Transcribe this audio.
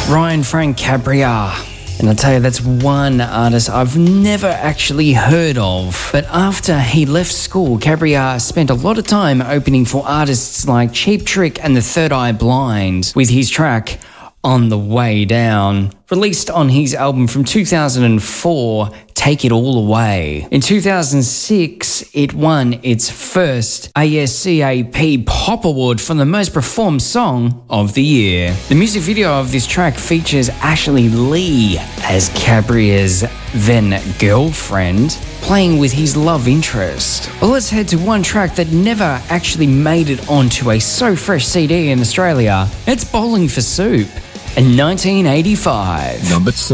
Ryan Frank Cabriar. And I'll tell you, that's one artist I've never actually heard of. But after he left school, Cabriar spent a lot of time opening for artists like Cheap Trick and the Third Eye Blind with his track On the Way Down, released on his album from 2004, Take It All Away. In 2006, it won its first ASCAP Pop Award for the Most Performed Song of the Year. The music video of this track features Ashley Lee as Cabriar's then girlfriend, playing with his love interest. Well, let's head to one track that never actually made it onto a So Fresh CD in Australia. It's Bowling for Soup in 1985. Number 6.